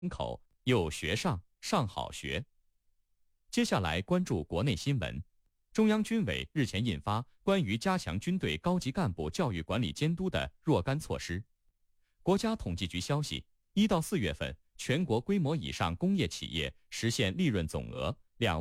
口又学上，上好学。接下来关注国内新闻。中央军委日前印发关于加强军队高级干部教育管理监督的若干措施。国家统计局消息，1到4月份，全国规模以上工业企业实现利润总额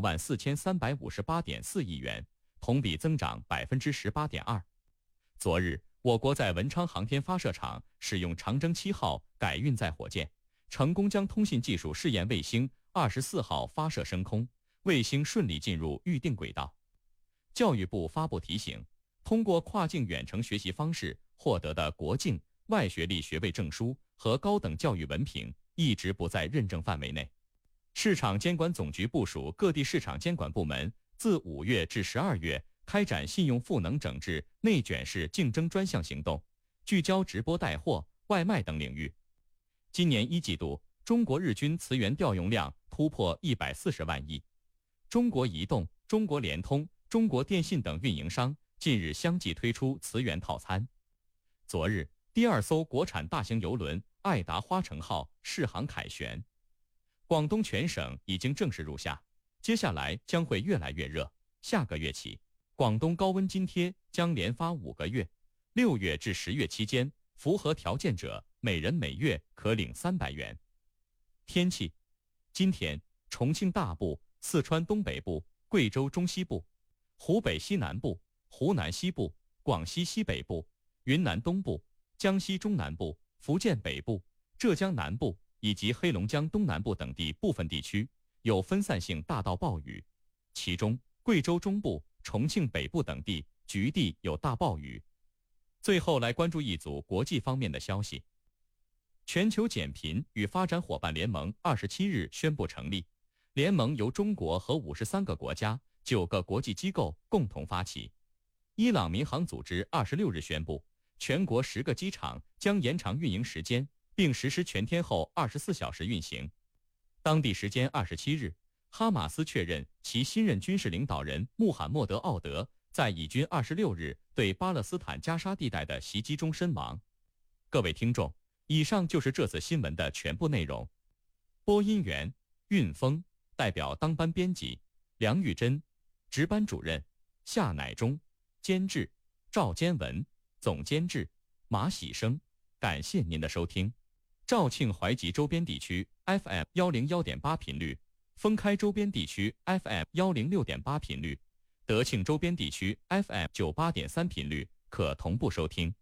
24358.4亿元，同比增长18.2%。昨日，我国在文昌航天发射场使用长征7号改运载火箭，成功将通信技术试验卫星24号发射升空，卫星顺利进入预定轨道。教育部发布提醒，通过跨境远程学习方式获得的国境外学历学位证书和高等教育文凭一直不在认证范围内。市场监管总局部署各地市场监管部门自5月至12月开展信用赋能整治内卷式竞争专项行动，聚焦直播带货、外卖等领域。今年1季度，中国日均磁源调用量突破140万亿。中国移动、中国联通、中国电信等运营商近日相继推出磁源套餐。昨日，第2艘国产大型邮轮爱达花城号试航凯旋。广东全省已经正式入夏，接下来将会越来越热。下个月起，广东高温津贴将连发5个月，6月至10月期间，符合条件者每人每月可领300元。天气，今天重庆大部、四川东北部、贵州中西部、湖北西南部、湖南西部、广西西北部、云南东部、江西中南部、福建北部、浙江南部以及黑龙江东南部等地部分地区有分散性大到暴雨，其中贵州中部、重庆北部等地局地有大暴雨。最后来关注一组国际方面的消息。全球减贫与发展伙伴联盟27日宣布成立，联盟由中国和53个国家、9个国际机构共同发起。伊朗民航组织26日宣布，全国10个机场将延长运营时间，并实施全天候24小时运行。当地时间27日，哈马斯确认其新任军事领导人穆罕默德·奥德在以军26日对巴勒斯坦加沙地带的袭击中身亡。各位听众，以上就是这次新闻的全部内容。播音员运峰，代表当班编辑梁玉珍，值班主任夏乃忠，监制赵坚文，总监制马喜生。感谢您的收听。肇庆怀集周边地区 FM 101.8频率，封开周边地区 FM 106.8频率，德庆周边地区 FM 98.3频率可同步收听。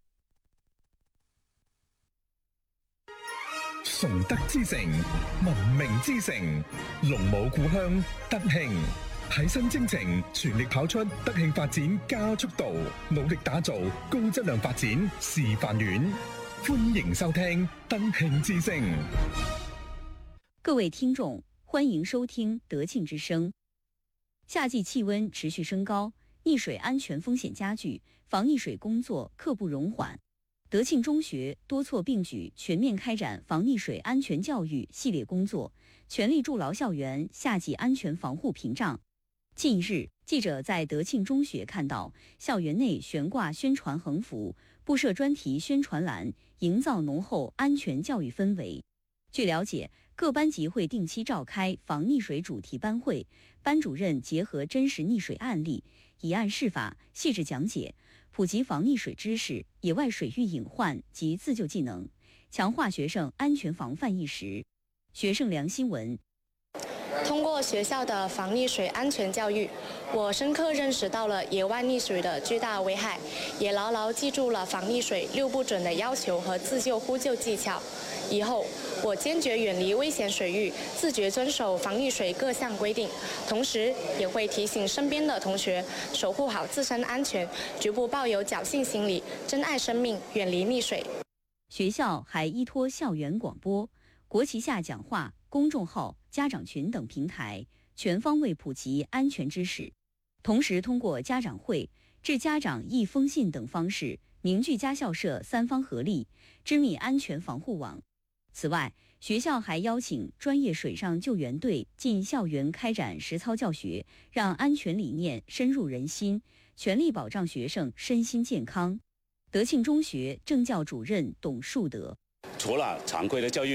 崇德之城，文明之城，龍母故鄉德慶，喺新征程全力跑出德慶發展加速度，努力打造高質量發展示範縣。歡迎收聽德慶之聲。 各位聽眾，歡迎收聽德慶之聲。夏季氣溫持續升高，溺水安全風險加劇，防溺水工作刻不容緩。德慶中學多措並舉，全面開展防溺水安全教育系列工作，全力築牢校園夏季安全防護屏障。近日，記者在德慶中學看到校園內懸掛宣傳橫幅，布設專題宣傳欄，營造濃厚安全教育氛圍。據了解，各班級會定期召開防溺水主題班會，班主任結合真實溺水案例，以案釋法，細緻講解，普及防溺水知識、野外水域隱患及自救技能，強化學生安全防範意識。學生梁新文。 通過學校的防溺水安全教育，我深刻認識到了野外溺水的巨大危害，也牢牢記住了防溺水6不準的要求和自救呼救技巧。以後，我堅決遠離危險水域，自覺遵守防溺水各項規定，同時也會提醒身邊的同學守護好自身安全，絕不抱有僥倖心理，珍愛生命，遠離溺水。 學校還依託校園廣播、國旗下講話、公眾號、家長群等平台，全方位普及安全知識，同時通過家長會、致家長一封信等方式，凝聚家校社三方合力，織密安全防護網。此外，學校還邀請專業水上救援隊進校園開展實操教學，讓安全理念深入人心，全力保障學生身心健康。德慶中學政教主任董樹德。 除了常規的教育，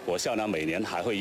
我校呢每年还会